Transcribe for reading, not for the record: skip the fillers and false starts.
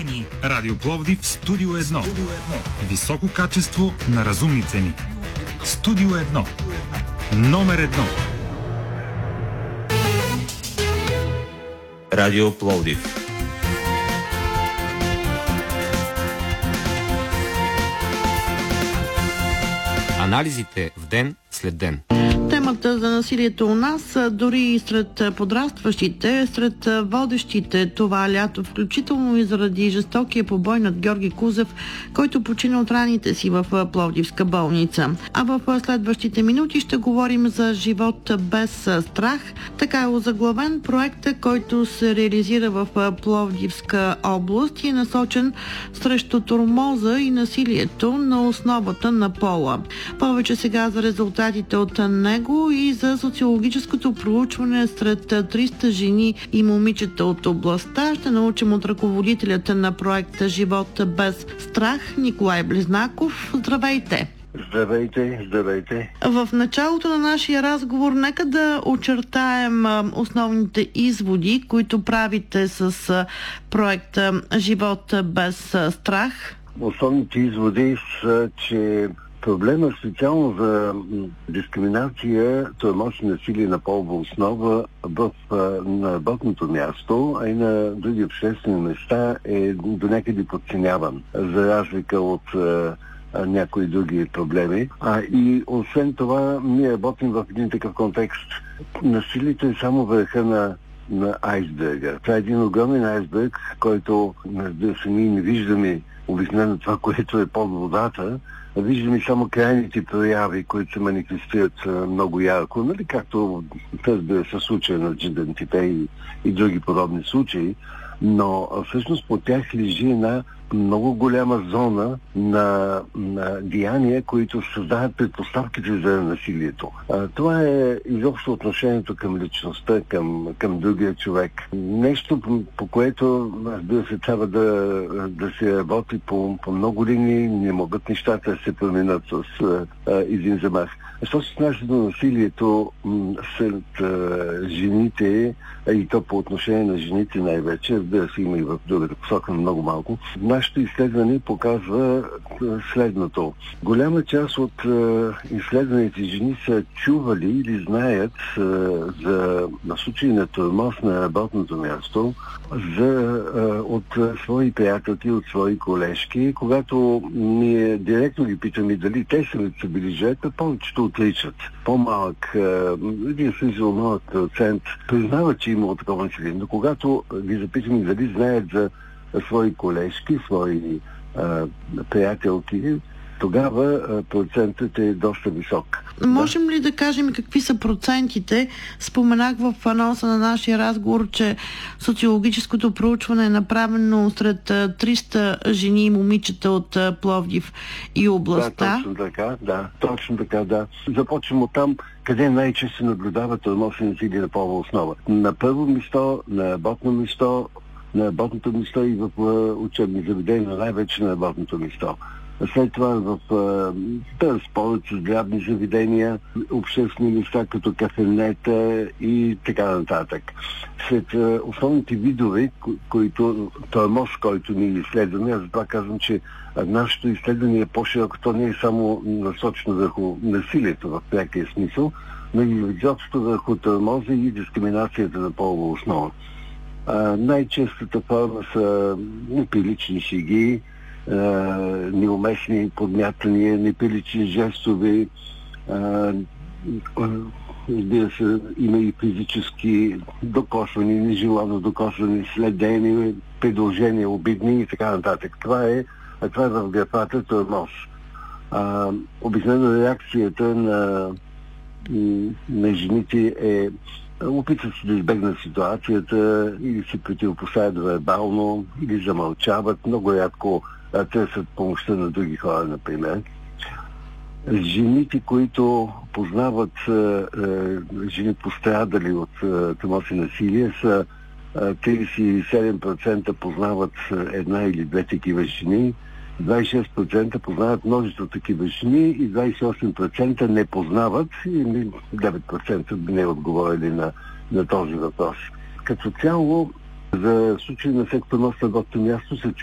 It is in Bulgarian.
внимание! Радио Пловдив, Студио 1. Високо качество на разумни цени. Студио 1. Номер 1. Радио Пловдив. Анализите в ден след ден. Темата за насилието у нас, дори и сред подрастващите, сред водещите това лято, включително и заради жестокия побой над Георги Кузев, който почина от раните си в Пловдивска болница. А в следващите минути ще говорим за живот без страх. Така е озаглавен проекта, който се реализира в Пловдивска област и е насочен срещу тормоза и насилието на основата на пола. Повече сега за резултатите от него и за социологическото проучване сред 300 жени и момичета от областта ще научим от ръководителята на проекта Живот без страх Николай Близнаков. Здравейте! Здравейте! В началото на нашия разговор нека да очертаем основните изводи, които правите с проекта Живот без страх. Основните изводи са, че проблема специално за дискриминация, тормоз и насилие на полова основа на работното място, а и на други обществени места е до някъде подценяван, за разлика от някои други проблеми. И освен това, ние работим в един такъв контекст. Насилието е само върха на айсберга. Това е един огромен айсберг, който, разбира се, ние не виждаме обикновено това, което е под водата, виждаме само крайните прояви, които се манифестират много ярко, нали, както разбира се случая на Джидентите и други подобни случаи, но всъщност по тях лежи една много голяма зона на деяния, които създават предпоставките за насилието. Това е изобщо отношението към личността, към другия човек. Нещо, по което, разбира се, трябва да се работи по много линии, не могат нещата да се променят с един замах. Що се отнася до насилието сред жените, и то по отношение на жените най-вече, разбира се, има и в другата посока много малко, нашето изследване показва следното. Голяма част от изследваните жени са чували или знаят за случаи на тормоз на работното място от свои приятелки, от свои колежки. Когато ние директно ги питаме дали те са били жертва, повечето отричат. По-малък, един смисъл малък процент признава, че имало такова насилие. Но когато ги запитаме дали знаят за свои колежки, свои приятелки, тогава процентът е доста висок. Можем ли да кажем какви са процентите? Споменах в анонса на нашия разговор, че социологическото проучване е направено сред 300 жени и момичета от Пловдив и областта. Точно така. Започвам от там, къде най-често се наблюдава тормоз и насилие на полова основа. На първо място, на работното място и в учебни заведения, най-вече на работното място. След това в транспорт, здравни заведения, обществени места като кафенета и така нататък. След основните видове, тормоз, който ние изследваме, аз затова казвам, че нашето изследване е по-широко, то не е само насочено върху насилието в прякия смисъл, но и изобщо върху тормоза и дискриминацията на полова основа. Най-честата форма са неприлични шеги, неуместни подмятания, неприлични жестове, разбира се, има и физически докосване, нежелано докосване, следени, предложения, обидни и така нататък. Това е в графата тормоз. Обикновено реакцията на жените е опитват се да избегнат ситуацията или се противопоставят вербално, или замълчават. Много рядко търсят помощта на други хора, например. Жените, които познават жени пострадали от тормоз и насилие, са 37% познават една или две такива жени, 26% познават множество такива жени и 28% не познават и 9% не отговорили на този въпрос. Като цяло, за случай на всеки тормоз на работното място се